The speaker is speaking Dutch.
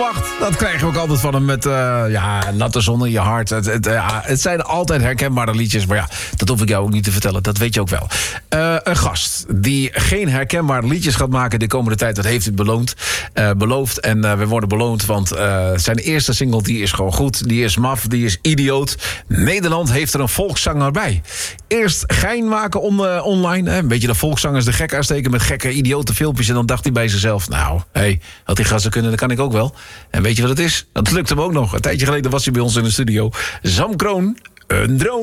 Wacht, dat krijgen we ook altijd van hem met natte zon in je hart. Het zijn altijd herkenbare liedjes, maar ja, dat hoef ik jou ook niet te vertellen. Dat weet je ook wel. Een gast die geen herkenbare liedjes gaat maken de komende tijd, dat heeft hij beloofd. En we worden beloond, want zijn eerste single die is gewoon goed. Die is maf, die is idioot. Nederland heeft er een volkszanger bij. Eerst gein maken online. Een beetje de volkszangers de gek aansteken met gekke idiote filmpjes. En dan dacht hij bij zichzelf, nou, had die gasten kunnen, dat kan ik ook wel. En weet je wat het is? Dat lukt hem ook nog. Een tijdje geleden was hij bij ons in de studio. Sam Kroon, een droom.